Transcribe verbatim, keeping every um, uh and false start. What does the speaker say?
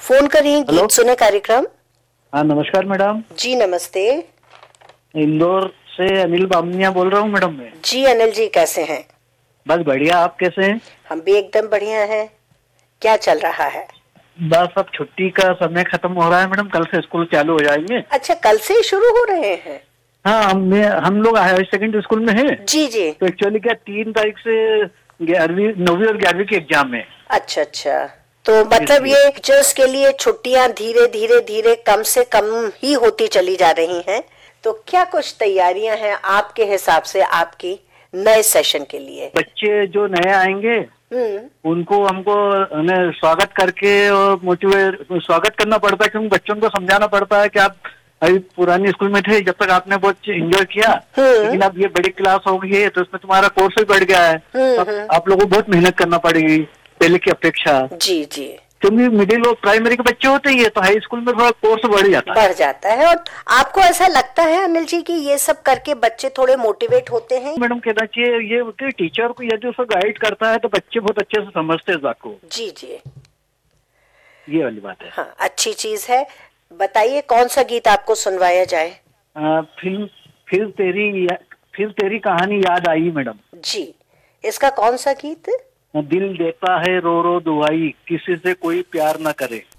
Phone करें hello. गीत सुने कार्यक्रम। हाँ नमस्कार मैडम। जी नमस्ते। इंदौर से अनिल बामनिया बोल रहा हूँ मैडम मैं। जी अनिल जी कैसे हैं? बस बढ़िया, आप कैसे हैं? हम भी एकदम बढ़िया हैं। क्या चल रहा है? बस अब छुट्टी का समय खत्म हो रहा है मैडम, कल से स्कूल चालू हो जाएंगे। अच्छा, कल से ही शुरू हो रहे हैं? हाँ हम मैं हम लोग हायर सेकेंडरी स्कूल में हैं। जी जी। तो एक्चुअली क्या तीन तारीख से ग्यारहवीं नौवीं और ग्यारहवीं के एग्जाम है। अच्छा अच्छा, तो मतलब इसलिए ये टीचर्स के लिए छुट्टियां धीरे धीरे धीरे कम से कम ही होती चली जा रही हैं। तो क्या कुछ तैयारियां हैं आपके हिसाब से आपकी नए सेशन के लिए? बच्चे जो नए आएंगे हम्म। उनको हमको उन्हें स्वागत करके और मोटिवेट स्वागत करना पड़ता है, क्योंकि बच्चों को समझाना पड़ता है कि आप अभी पुरानी स्कूल में थे, जब तक आपने बहुत एंजॉय किया, हम्म लेकिन अब ये बड़ी क्लास हो गई है तो इसमें तुम्हारा कोर्स भी बढ़ गया है, तो हम्म आप, हम्म। आप लोगों को बहुत मेहनत करना पड़ेगी पहले की अपेक्षा। जी जी। क्योंकि मिडिल और प्राइमरी के बच्चे होते ही है, तो हाई स्कूल में थोड़ा कोर्स बढ़ जाता है। बढ़ जाता है। और आपको ऐसा लगता है अनिल जी कि ये सब करके बच्चे थोड़े मोटिवेट होते हैं? मैडम कहना चाहिए ये कि टीचर को यदि उसको गाइड करता है तो बच्चे बहुत अच्छे से समझते हैं इस बात को। जी जी। ये वाली बात है। हाँ, अच्छी चीज है। बताइए कौन सा गीत आपको सुनवाया जाए? आ, फिर फिर तेरी फिर तेरी कहानी याद आई मैडम। जी, इसका कौन सा गीत? दिल देता है रो रो दुआई, किसी से कोई प्यार ना करे।